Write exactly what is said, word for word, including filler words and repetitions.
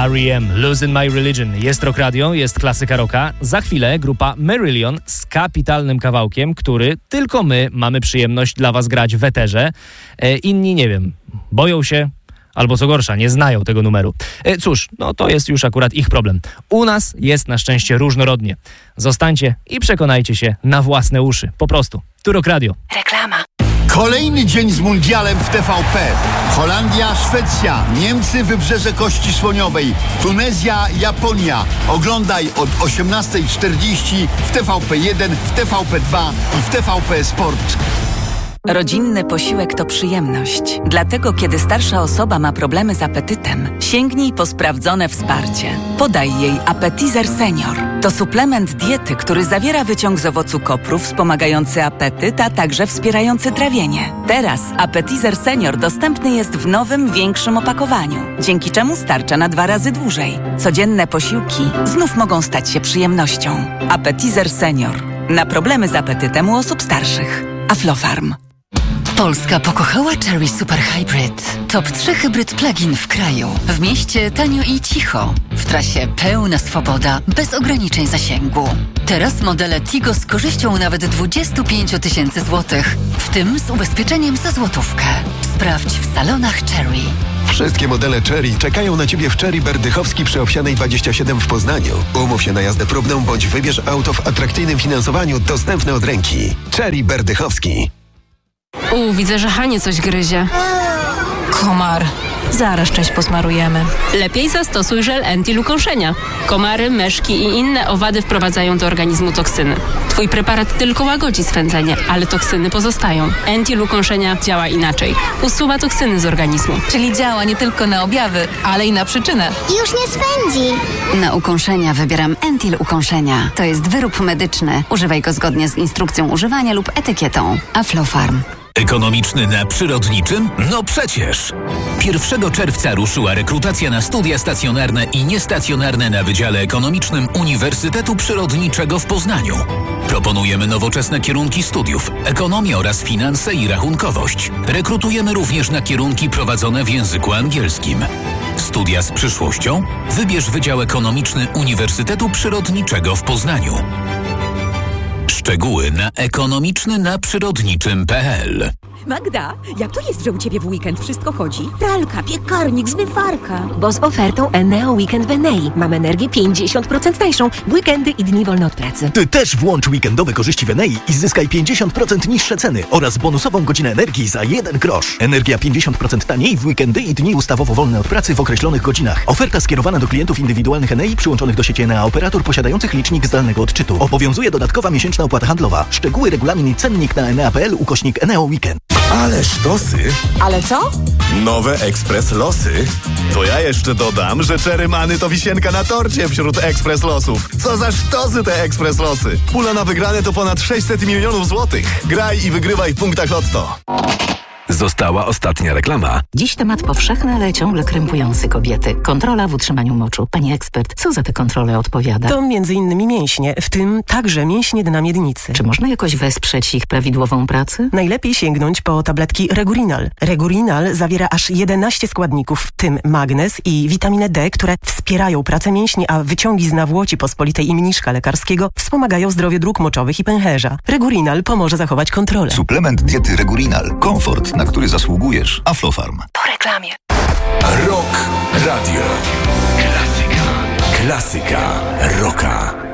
R E M, Losing My Religion. Jest Rock Radio, jest klasyka rocka. Za chwilę grupa Marillion z kapitalnym kawałkiem, który tylko my mamy przyjemność dla was grać w eterze. E, inni, nie wiem, boją się, albo co gorsza, nie znają tego numeru. E, cóż, no to jest już akurat ich problem. U nas jest na szczęście różnorodnie. Zostańcie i przekonajcie się na własne uszy. Po prostu. Tu Rock Radio. Reklama. Kolejny dzień z mundialem w T V P. Holandia, Szwecja, Niemcy, Wybrzeże Kości Słoniowej, Tunezja, Japonia. Oglądaj od osiemnasta czterdzieści w T V P jeden, w T V P dwa i w T V P Sport. Rodzinny posiłek to przyjemność. Dlatego, kiedy starsza osoba ma problemy z apetytem, sięgnij po sprawdzone wsparcie. Podaj jej Appetizer Senior. To suplement diety, który zawiera wyciąg z owocu kopru wspomagający apetyt, a także wspierający trawienie. Teraz Appetizer Senior dostępny jest w nowym, większym opakowaniu, dzięki czemu starcza na dwa razy dłużej. Codzienne posiłki znów mogą stać się przyjemnością. Appetizer Senior. Na problemy z apetytem u osób starszych. Aflofarm. Polska pokochała Chery Super Hybrid. Top trzy hybryd plug-in w kraju. W mieście tanio i cicho. W trasie pełna swoboda, bez ograniczeń zasięgu. Teraz modele Tigo z korzyścią nawet dwadzieścia pięć tysięcy złotych, w tym z ubezpieczeniem za złotówkę. Sprawdź w salonach Chery. Wszystkie modele Chery czekają na Ciebie w Chery Berdychowski przy Owsianej dwadzieścia siedem w Poznaniu. Umów się na jazdę próbną bądź wybierz auto w atrakcyjnym finansowaniu dostępne od ręki. Chery Berdychowski. U, widzę, że Hanie coś gryzie. Komar. Zaraz część posmarujemy. Lepiej zastosuj żel Entil ukąszenia. Komary, myszki i inne owady wprowadzają do organizmu toksyny. Twój preparat tylko łagodzi swędzenie, ale toksyny pozostają. Entil ukąszenia działa inaczej. Usuwa toksyny z organizmu. Czyli działa nie tylko na objawy, ale i na przyczynę. Już nie swędzi. Na ukąszenia wybieram Entil ukąszenia. To jest wyrób medyczny. Używaj go zgodnie z instrukcją używania lub etykietą. Aflofarm. Ekonomiczny na przyrodniczym? No przecież! pierwszego czerwca ruszyła rekrutacja na studia stacjonarne i niestacjonarne na Wydziale Ekonomicznym Uniwersytetu Przyrodniczego w Poznaniu. Proponujemy nowoczesne kierunki studiów, ekonomię oraz finanse i rachunkowość. Rekrutujemy również na kierunki prowadzone w języku angielskim. Studia z przyszłością? Wybierz Wydział Ekonomiczny Uniwersytetu Przyrodniczego w Poznaniu. Szczegóły na ekonomiczny na przyrodniczym kropka p l. Magda, jak to jest, że u Ciebie w weekend wszystko chodzi? Pralka, piekarnik, zmywarka. Bo z ofertą Eneo Weekend w Enei mam energię pięćdziesiąt procent tańszą w weekendy i dni wolne od pracy. Ty też włącz weekendowe korzyści w Enei i zyskaj pięćdziesiąt procent niższe ceny oraz bonusową godzinę energii za jeden grosz. Energia pięćdziesiąt procent taniej w weekendy i dni ustawowo wolne od pracy w określonych godzinach. Oferta skierowana do klientów indywidualnych Enei przyłączonych do sieci Enea operator posiadających licznik zdalnego odczytu. Obowiązuje dodatkowa miesięczna opłata handlowa. Szczegóły, regulamin i cennik na enea kropka p l ukośnik Eneo Weekend. Ale sztosy! Ale co? Nowe Ekspres Losy. To ja jeszcze dodam, że Czerymany to wisienka na torcie wśród Ekspres Losów. Co za sztosy te Ekspres Losy! Pula na wygrane to ponad sześćset milionów złotych. Graj i wygrywaj w punktach Lotto. Została ostatnia reklama. Dziś temat powszechny, ale ciągle krępujący kobiety. Kontrola w utrzymaniu moczu. Pani ekspert, co za tę kontrolę odpowiada? To między innymi mięśnie, w tym także mięśnie dna miednicy. Czy można jakoś wesprzeć ich prawidłową pracę? Najlepiej sięgnąć po tabletki Regurinal. Regurinal zawiera aż jedenaście składników, w tym magnez i witaminę D, które wspierają pracę mięśni, a wyciągi z nawłoci pospolitej i mniszka lekarskiego wspomagają zdrowie dróg moczowych i pęcherza. Regurinal pomoże zachować kontrolę. Suplement diety Regurinal. Komfort, na który zasługujesz. Aflofarm. Po reklamie. Rock Radio. Klasyka. Klasyka rocka.